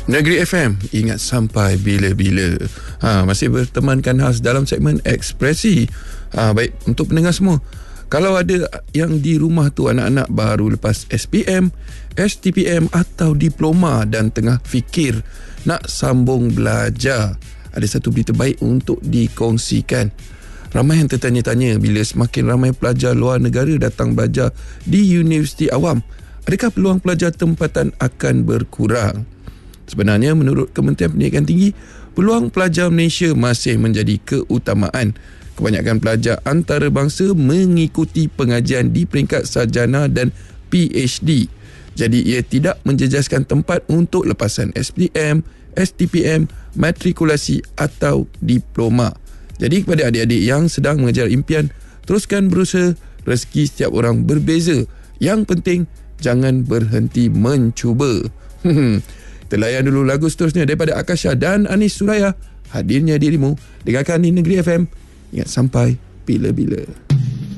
Negeri FM, ingat sampai bila-bila. Masih bertemankan khas dalam segmen Ekspresi. Baik, untuk pendengar semua, kalau ada yang di rumah tu anak-anak baru lepas SPM, STPM atau diploma dan tengah fikir nak sambung belajar, ada satu berita baik untuk dikongsikan. Ramai yang tertanya-tanya bila semakin ramai pelajar luar negara datang belajar di universiti awam, adakah peluang pelajar tempatan akan berkurang? Sebenarnya, menurut Kementerian Pendidikan Tinggi, peluang pelajar Malaysia masih menjadi keutamaan. Kebanyakan pelajar antarabangsa mengikuti pengajian di peringkat sarjana dan PhD. Jadi, ia tidak menjejaskan tempat untuk lepasan SPM, STPM, matrikulasi atau diploma. Jadi, kepada adik-adik yang sedang mengejar impian, teruskan berusaha. Rezeki setiap orang berbeza. Yang penting, jangan berhenti mencuba. Kita layan dulu lagu seterusnya daripada Akasha dan Anis Suraya. Hadirnya dirimu, dengarkan di Negeri FM. Ingat sampai bila-bila.